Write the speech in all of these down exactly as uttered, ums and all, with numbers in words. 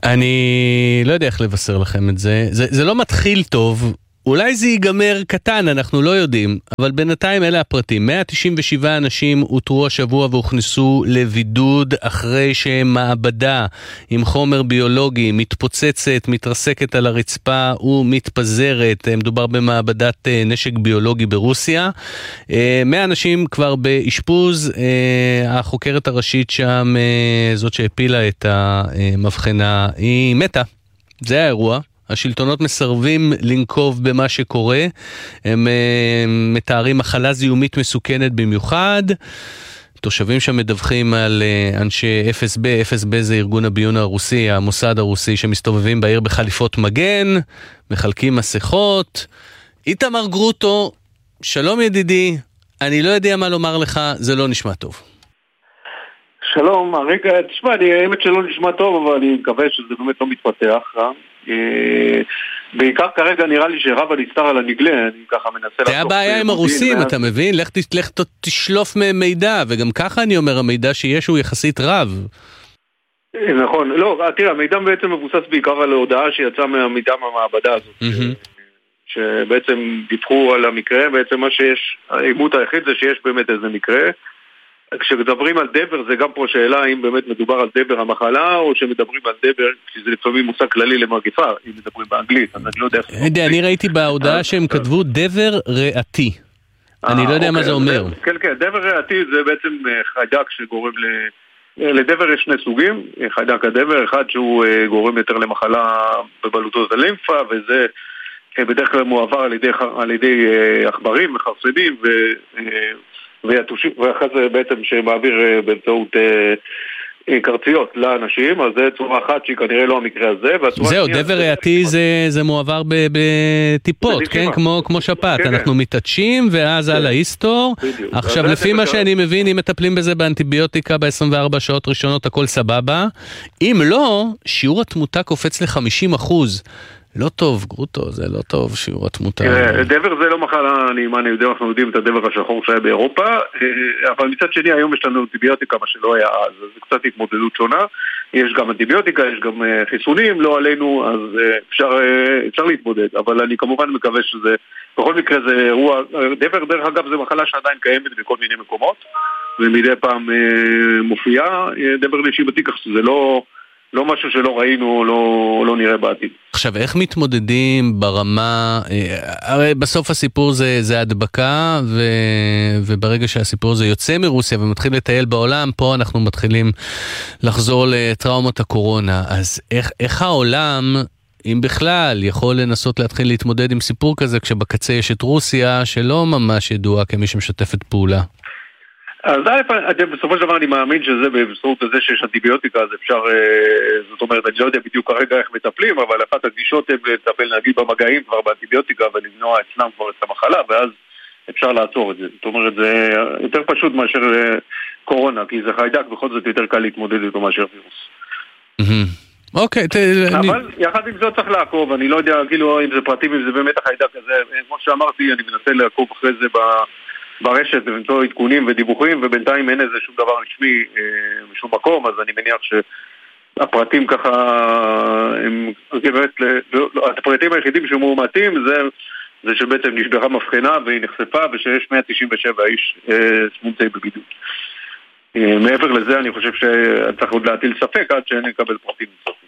אני לא יודע איך לבשר לכם את זה. זה, זה לא מתחיל טוב, אולי זה ייגמר קטן, אנחנו לא יודעים, אבל בינתיים אלה הפרטים. מאה תשעים ושבעה אנשים הותרו השבוע והוכנסו לבידוד אחרי שמעבדה עם חומר ביולוגי מתפוצצת, מתרסקת על הרצפה ומתפזרת. מדובר במעבדת נשק ביולוגי ברוסיה. מאה אנשים כבר באשפוז. החוקרת הראשית שם, זאת שהפילה את המבחנה, היא מתה. זה האירוע. השלטונות מסרבים לנקוב במה שקורה, הם uh, מתארים מחלה זיהומית מסוכנת במיוחד, תושבים שם מדווחים על uh, אנשי אף אס בי, אף אס בי זה ארגון הביון הרוסי, המוסד הרוסי שמסתובבים בעיר בחליפות מגן, מחלקים מסכות. איתמר גרוטו, שלום ידידי, אני לא יודע מה לומר לך, זה לא נשמע טוב. שלום, הרגע, תשמע, אני האמת שלא נשמע טוב, אבל אני מקווה שזה באמת לא מתפתח, אה? בעיקר כרגע נראה לי שרב הנסתר על הנגלה, אני ככה מנסה... זה הבעיה עם הרוסים, אתה מבין? לך תשלוף מהם מידע, וגם ככה אני אומר, המידע שיש הוא יחסית רב. נכון, לא, תראה, המידע בעצם מבוסס בעיקר על ההודעה שיצאה מהמידע מהמעבדה הזאת, שבעצם דיווחו על המקרה, בעצם מה שיש, האימות היחיד זה שיש באמת איזה מקרה, כשמדברים על דבר זה גם פה שאלה האם באמת מדובר על דבר המחלה או שמדברים על דבר, כי זה לפעמים מושג כללי למגפה, אם מדברים באנגלית, אז אני לא יודע איך... אני ראיתי בהודעה שהם כתבו דבר ריאתי. אני לא יודע מה זה אומר. כן, כן, דבר ריאתי זה בעצם חיידק שגורם ל... לדבר יש שני סוגים, חיידק הדבר, אחד שהוא גורם יותר למחלה בבלוטות הלימפה, וזה בדרך כלל מועבר על ידי, על ידי עכברים וחרסדים ו... ואחרי זה בעצם שמעביר באמצעות קרציות לאנשים, אז זה צורה אחת שהיא כנראה לא המקרה הזה. זהו, דבר ריאתי זה מועבר בטיפות, כן? כמו שפעת, אנחנו מתעטשים ואז על ההיסטור. עכשיו לפי מה שאני מבין, אם מטפלים בזה באנטיביוטיקה ב-עשרים וארבע שעות ראשונות הכל סבבה, אם לא, שיעור התמותה קופץ ל-חמישים אחוז. לא טוב, גרוטו, זה לא טוב, שיעור התמותה. דבר זה לא מחלה נעימה, אני יודע, אנחנו יודעים את הדבר השחור שהיה באירופה, אבל מצד שני היום יש לנו אנטיביוטיקה, מה שלא היה אז, זה קצת התמודדות שונה, יש גם אנטיביוטיקה, יש גם חיסונים, לא עלינו, אז אפשר, אפשר להתמודד, אבל אני כמובן מקווה שזה, בכל מקרה זה אירוע, דבר דרך אגב זה מחלה שעדיין קיימת בכל מיני מקומות, ומדי פעם מופיעה, דבר נשימתי כך שזה לא... לא משהו שלא ראינו, לא, לא נראה בעתיד. עכשיו, איך מתמודדים ברמה, הרי בסוף הסיפור זה, זה הדבקה, ו, וברגע שהסיפור הזה יוצא מרוסיה ומתחיל לטייל בעולם, פה אנחנו מתחילים לחזור לטראומות הקורונה. אז איך, איך העולם, אם בכלל, יכול לנסות להתחיל להתמודד עם סיפור כזה, כשבקצה יש את רוסיה, שלא ממש ידועה כמי שמשתפת פעולה? אז בסופו של דבר אני מאמין שזה בזכות הזה שיש אנטיביוטיקה, אז אפשר, זאת אומרת, אני לא יודע בדיוק כרגע איך מטפלים, אבל אחת הגישות הן לטפל נגיד במגעים כבר באנטיביוטיקה ולמנוע אצלם כבר את המחלה, ואז אפשר לעצור את זה. זאת אומרת, זה יותר פשוט מאשר קורונה, כי זה חיידק, בכל זאת יותר קל להתמודד איתו מאשר וירוס. אוקיי, אבל יחד עם זאת צריך לעקוב, אני לא יודע כאילו אם זה פרטים, אם זה באמת החיידק הזה, כמו שאמרתי, אני מנסה לעקוב אחרי זה ב... ברשת ולמצוא עדכונים ודיווחים, ובינתיים אין איזה שום דבר רשמי אה, משום מקום, אז אני מניח שהפרטים ככה, הם, באמת, הפרטים היחידים שמאומתים זה, זה שבעצם נשברה מבחנה והיא נחשפה, ושיש מאה תשעים ושבע איש אה, שמומצאים בבידוד. אה, מעבר לזה אני חושב שצריך עוד להטיל ספק עד שנקבל פרטים נוספים.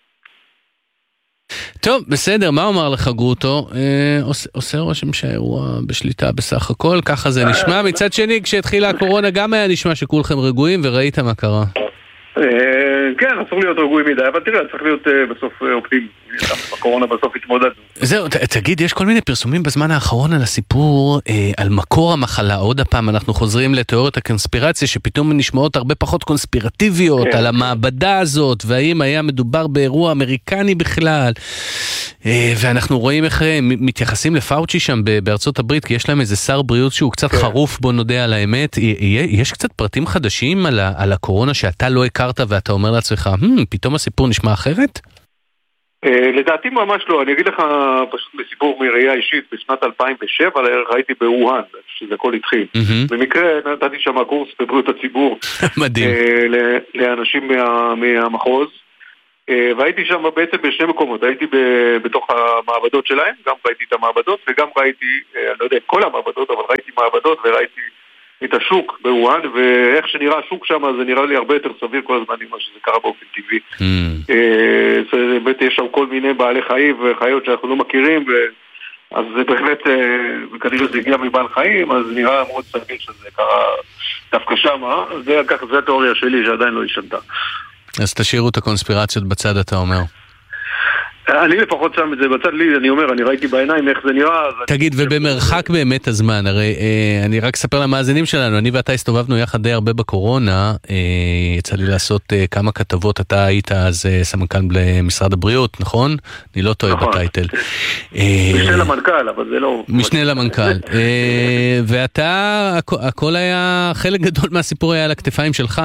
טוב, בסדר, מה אומר לך גרוטו? אה, עושה, עושה רושם שהאירוע בשליטה בסך הכל, ככה זה נשמע. מצד שני, כשהתחילה הקורונה גם היה נשמע שכולכם רגועים, וראית מה קרה. כן, אסור להיות רגועים מדי, אבל תראה, צריך להיות בסוף אופטימי. הקורונה בסוף התמודדנו. זהו, ת, תגיד, יש כל מיני פרסומים בזמן האחרון על הסיפור, אה, על מקור המחלה. עוד הפעם אנחנו חוזרים לתיאוריות הקונספירציה, שפתאום נשמעות הרבה פחות קונספירטיביות, כן. על המעבדה הזאת, והאם היה מדובר באירוע אמריקני בכלל. אה, ואנחנו רואים איך מתייחסים לפאוצ'י שם בארצות הברית, כי יש להם איזה שר בריאות שהוא קצת כן. חרוף, בוא נודה על האמת. יש קצת פרטים חדשים על, ה, על הקורונה שאתה לא הכרת, ואתה אומר לעצמך, hmm, פתאום הסיפור נשמע אחרת? לדעתי ממש לא, אני אגיד לך פשוט בסיפור מראייה אישית, בשנת אלפיים ושבע ראיתי באוהן, שזה הכל התחיל. במקרה נתתי שם קורס בבריאות הציבור לאנשים מהמחוז, והייתי שם בעצם בשני מקומות, הייתי בתוך המעבדות שלהם, גם ראיתי את המעבדות וגם ראיתי, אני לא יודע, כל המעבדות, אבל ראיתי מעבדות וראיתי את השוק בוואן, ואיך שנראה השוק שם, זה נראה לי הרבה יותר סביר כל הזמן ממה שזה קרה באופן טבעי. באמת יש שם כל מיני בעלי חיים וחיות שאנחנו לא מכירים, אז זה בהחלט, וכנראה זה הגיע מבעל חיים, אז נראה מאוד סביר שזה קרה דווקא שם, זה התיאוריה שלי שעדיין לא השתנתה. אז תשאירו את הקונספירציות בצד, אתה אומר. אני לפחות שם את זה בצד לי, אני אומר, אני ראיתי בעיניים איך זה נראה. תגיד, ובמרחק באמת הזמן, הרי אני רק אספר למאזינים שלנו, אני ואתה הסתובבנו יחד די הרבה בקורונה, יצא לי לעשות כמה כתבות, אתה היית אז סמנכ"ל במשרד הבריאות, נכון? אני לא טועה בטייטל. משנה למנכ"ל, אבל זה לא... משנה למנכ"ל. ואתה, הכל היה, חלק גדול מהסיפור היה על הכתפיים שלך.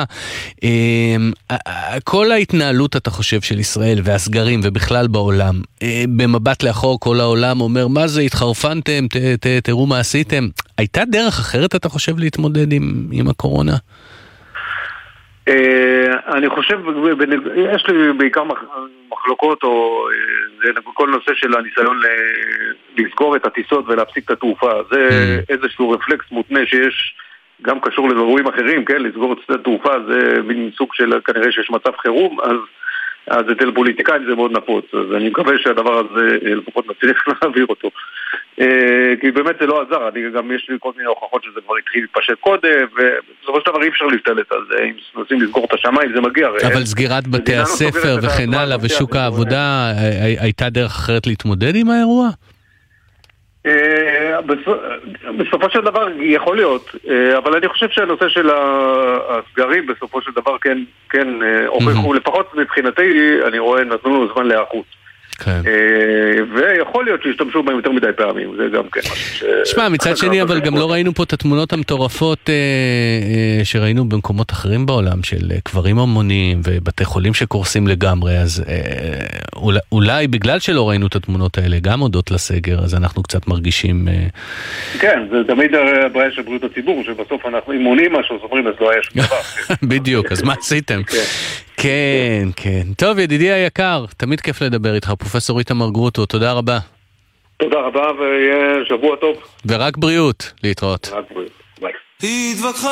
כל ההתנהלות, אתה חושב, של ישראל והסגרים ובכלל בעולם, במבט לאחור כל העולם אומר, מה זה, התחרפנתם, ת, ת, תראו מה עשיתם. הייתה דרך אחרת, אתה חושב, להתמודד עם, עם הקורונה? אני חושב, יש לי בעיקר מחלוקות, או כל נושא של הניסיון לסגור את הטיסות ולהפסיק את התעופה. זה איזשהו רפלקס מותנה שיש, גם קשור לאירועים אחרים, כן, לסגור את התעופה, זה מין סוג של, כנראה שיש מצב חירום, אז אז אצל פוליטיקאים זה מאוד נפוץ, אז אני מקווה שהדבר הזה לפחות נצליח להעביר אותו. כי באמת זה לא עזר, אני גם יש לי כל מיני הוכחות שזה כבר התחיל להתפשט קודם, ובסופו של דבר אי אפשר להשתלט על זה, אם נוסעים לסגור את השמיים זה מגיע. אבל סגירת בתי הספר וכן הלאה ושוק העבודה, הייתה דרך אחרת להתמודד עם האירוע? בסופו של דבר יכול להיות, אבל אני חושב שהנושא של הסגרים בסופו של דבר כן הוכחו, לפחות מבחינתי אני רואה נתנו לו זמן להיערכות, ויכול להיות שהשתמשו בהם יותר מדי פעמים, זה גם כן. שמע, מצד שני אבל גם לא ראינו פה את התמונות המטורפות שראינו במקומות אחרים בעולם של קברים המוניים ובתי חולים שקורסים לגמרי, אז אולי בגלל שלא ראינו את התמונות האלה גם הודות לסגר, אז אנחנו קצת מרגישים... כן, זה תמיד הבעיה של בריאות הציבור, שבסוף אנחנו אימונים משהו, זאת אומרת, אז לא היה שום דבר. בדיוק, אז מה עשיתם? כן, כן. טוב, ידידי היקר, תמיד כיף לדבר איתך, פרופסור איתמר גרוטו, תודה רבה. תודה רבה, ויהיה שבוע טוב. ורק בריאות, להתראות. רק בריאות, ביי.